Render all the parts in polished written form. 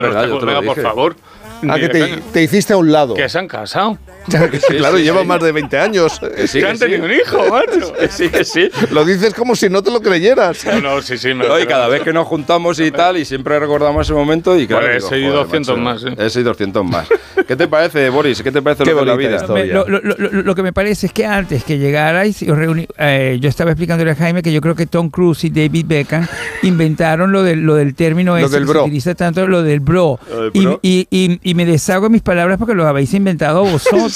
¿Verdad? Yo te lo dije. Por favor. Que te hiciste a un lado. Que se han casado. Sí, claro, llevan más de 20 años. Que han tenido un hijo, macho. Sí. Lo dices como si no te lo creyeras. No, sí. Y cada vez que nos juntamos y tal, y siempre recordamos ese momento. Y claro, he seguido 200 más. He seguido 200 más. ¿Qué te parece, Boris? ¿Qué te parece lo de la vida? Lo que me parece es que antes que llegarais, os yo estaba explicándole a Jaime que yo creo que Tom Cruise y David Beckham inventaron lo del término ese del que bro. se utiliza tanto, lo del bro. Y me deshago de mis palabras porque lo habéis inventado vosotros.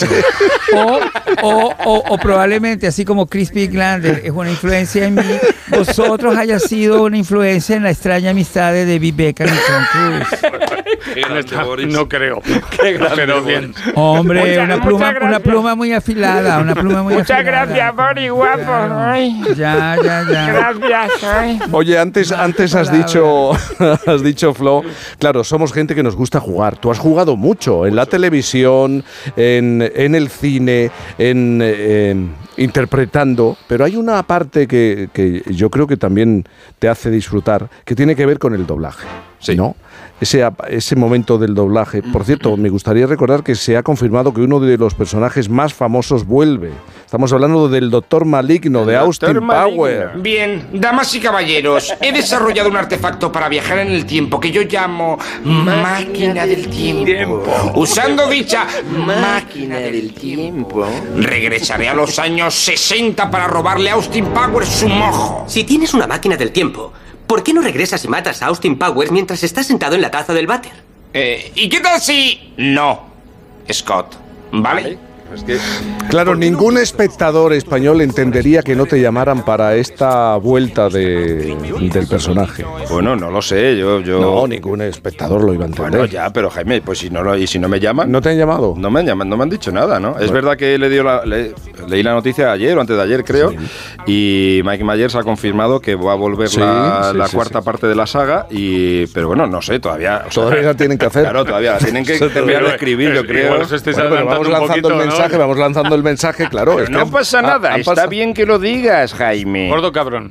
O probablemente, así como Crispy Glander es una influencia en mí, vosotros haya sido una influencia en la extraña amistad de David Beckham y Tom Cruise. No creo. Qué grande, pero bien. Hombre, una pluma muy afilada, Muchas gracias, Boris, guapo. Ay. Ya. Gracias. Ay. Oye, antes has dicho, Flo, claro, somos gente que nos gusta jugar. Tú has jugado mucho en la televisión, en el cine, interpretando, pero hay una parte que yo creo que también te hace disfrutar, que tiene que ver con el doblaje, sí, ¿no? Ese momento del doblaje. Por cierto, me gustaría recordar que se ha confirmado que uno de los personajes más famosos vuelve. Estamos hablando del Doctor Maligno de Austin Power. Bien, damas y caballeros, he desarrollado un artefacto para viajar en el tiempo que yo llamo máquina del tiempo. Usando dicha máquina del tiempo, regresaré a los años 60 para robarle a Austin Powers su mojo. Si tienes una máquina del tiempo, ¿por qué no regresas y matas a Austin Powers mientras está sentado en la taza del váter? ¿Y qué tal si...? No, Scott, ¿vale? Es que, claro, ningún espectador español entendería que no te llamaran para esta vuelta del personaje. Bueno, no lo sé, yo... No, ningún espectador lo iba a entender. Bueno, ya, pero Jaime, pues si no me llaman... ¿No te han llamado? No me han llamado, no me han dicho nada, ¿no? Bueno. Es verdad que leí la noticia ayer o antes de ayer, creo, sí. Y Mike Myers ha confirmado que va a volver la cuarta parte de la saga, pero bueno, no sé, todavía... Todavía la tienen que hacer. Claro, todavía tienen que terminar de escribir, yo creo. Pero vamos lanzando el mensaje, claro. Pero no pasa nada, está bien que lo digas, Jaime. Gordo cabrón.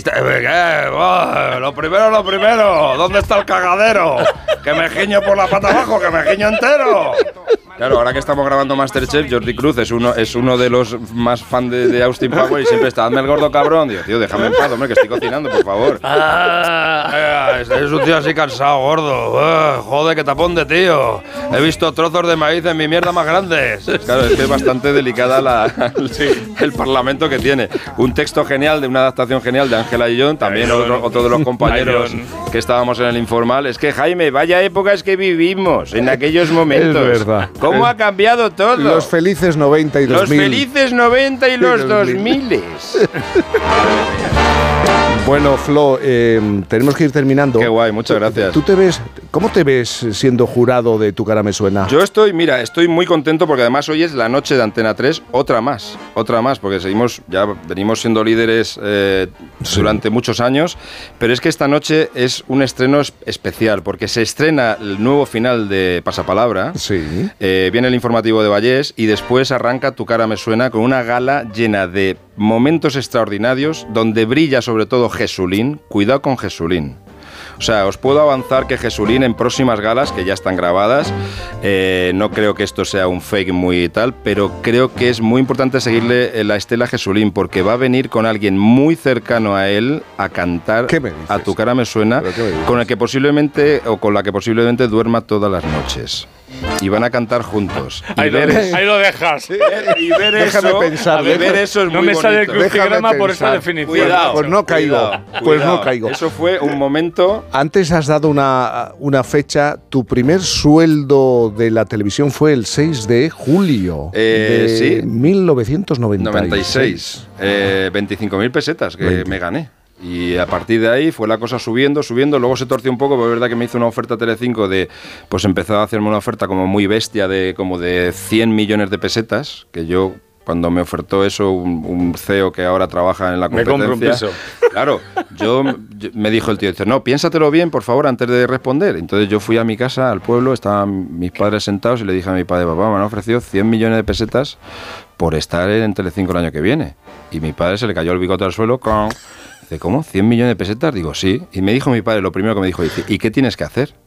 Lo primero, ¿dónde está el cagadero? Que me giño por la pata abajo, que me giño entero. Claro, ahora que estamos grabando Masterchef, Jordi Cruz es uno de los más fan de Austin Powers y siempre está, hazme el gordo cabrón. Digo, tío, déjame en paz, hombre, que estoy cocinando, por favor. Es un tío así cansado, gordo. Joder, qué tapón de tío. He visto trozos de maíz en mi mierda más grandes. Claro, es que es bastante delicada el parlamento que tiene. Un texto genial, de una adaptación genial de Ángela y John, también otro de los compañeros que estábamos en el informal. Es que, Jaime, vaya épocas que vivimos en aquellos momentos. Es verdad. ¿Cómo ha cambiado todo? Los felices 90 y 2000. Los felices 90 y los 2000. Bueno, Flo, tenemos que ir terminando. Qué guay, muchas gracias. ¿Cómo te ves siendo jurado de Tu cara me suena? Yo estoy muy contento porque además hoy es la noche de Antena 3, otra más, porque venimos siendo líderes durante muchos años, pero es que esta noche es un estreno especial porque se estrena el nuevo final de Pasapalabra, sí. Viene el informativo de Vallés y después arranca Tu cara me suena con una gala llena de momentos extraordinarios donde brilla sobre todo Jesulín. Cuidado con Jesulín. O sea, os puedo avanzar que Jesulín en próximas galas, que ya están grabadas, no creo que esto sea un fake muy tal, pero creo que es muy importante seguirle la estela a Jesulín, porque va a venir con alguien muy cercano a él a cantar A Tu cara me suena, con la que posiblemente duerma todas las noches. Y van a cantar juntos. Ahí lo dejas. Y ver eso es muy bonito. No me sale el crucigrama por esta definición. Cuidado, pues no caigo. Pues no caigo. Eso fue un momento... Antes has dado una fecha. Tu primer sueldo de la televisión fue el 6 de julio de 1996. 25.000 pesetas que me gané. Y a partir de ahí fue la cosa subiendo, luego se torció un poco, pero es verdad que me hizo una oferta Telecinco pues empezó a hacerme una oferta como muy bestia como de 100 millones de pesetas, que yo, cuando me ofertó eso, un CEO que ahora trabaja en la competencia... Me compro un piso. Claro, me dijo el tío, dice, no, piénsatelo bien, por favor, antes de responder. Entonces yo fui a mi casa, al pueblo, estaban mis padres sentados y le dije a mi padre, papá, me han ofrecido 100 millones de pesetas por estar en Telecinco el año que viene. Y mi padre se le cayó el bigote al suelo, Dice, ¿cómo? ¿100 millones de pesetas? Digo, sí. Y me dijo mi padre, lo primero que me dijo, dice, ¿y qué tienes que hacer?